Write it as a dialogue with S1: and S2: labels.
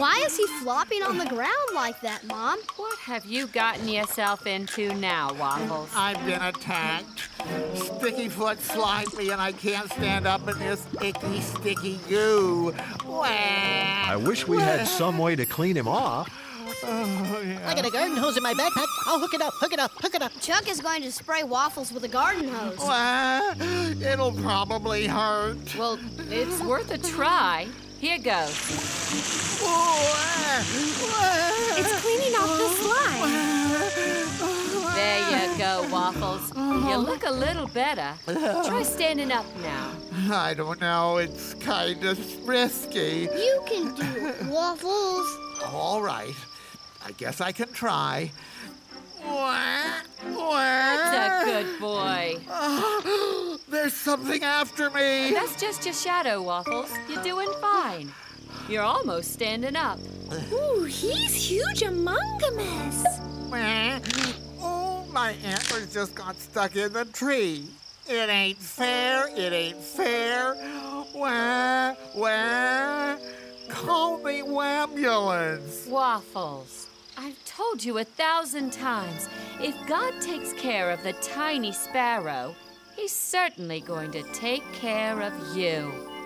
S1: Why is he flopping on the ground like that, Mom?
S2: What have you gotten yourself into now, Waffles?
S3: I've been attacked. Sticky Foot slimed me and I can't stand up in this icky, sticky goo.
S4: I wish we had some way to clean him off.
S3: Oh, yeah.
S5: I got a garden hose in my backpack. I'll hook it up, hook it up, hook it up.
S1: Chuck is going to spray Waffles with a garden hose.
S3: It'll probably hurt.
S2: Well, it's worth a try. Here goes.
S1: It's cleaning off the slime.
S2: There you go, Waffles. You look a little better. Try standing up now.
S3: I don't know. It's kind of risky.
S1: You can do it, Waffles.
S3: All right. I guess I can try.
S2: That's a good boy.
S3: There's something after me.
S2: That's just your shadow, Waffles. You're doing fine. You're almost standing up.
S1: Ooh, he's huge among a mess.
S3: Oh, my antlers just got stuck in the tree. It ain't fair. It ain't fair. Call the ambulance.
S2: Waffles, I've told you 1,000 times, if God takes care of the tiny sparrow, he's certainly going to take care of you.